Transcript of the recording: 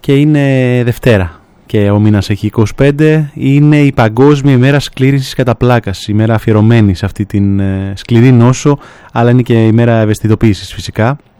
και είναι Δευτέρα και ο μήνας έχει 25. Είναι η Παγκόσμια ημέρα σκλήρυνσης κατά πλάκας, ημέρα αφιερωμένη σε αυτή την σκληρή νόσο, αλλά είναι και ημέρα ευαισθητοποίησης φυσικά.